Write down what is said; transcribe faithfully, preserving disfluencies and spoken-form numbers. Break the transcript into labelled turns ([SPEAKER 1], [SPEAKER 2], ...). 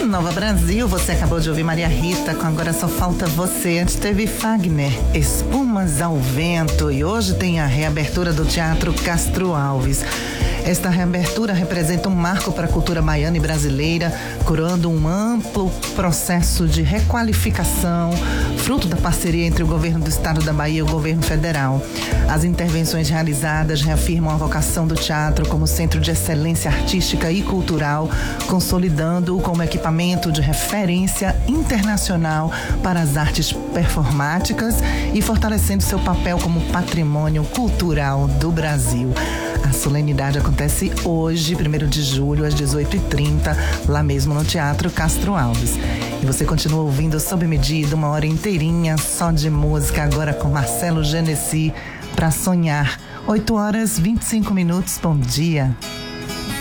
[SPEAKER 1] Nova Brasil, você acabou de ouvir Maria Rita com Agora Só Falta Você. Antes teve Fagner, Espumas ao Vento, e hoje tem a reabertura do Teatro Castro Alves. Esta reabertura representa um marco para a cultura baiana e brasileira, coroando um amplo processo de requalificação, fruto da parceria entre o governo do estado da Bahia e o governo federal. As intervenções realizadas reafirmam a vocação do teatro como centro de excelência artística e cultural, consolidando-o como equipamento de referência internacional para as artes performáticas e fortalecendo seu papel como patrimônio cultural do Brasil. A solenidade acontece hoje, primeiro de julho, às dezoito e trinta, lá mesmo no Teatro Castro Alves. E você continua ouvindo Sob Medida, uma hora inteirinha só de música, agora com Marcelo Genesi, para sonhar. oito horas e vinte e cinco minutos, bom dia.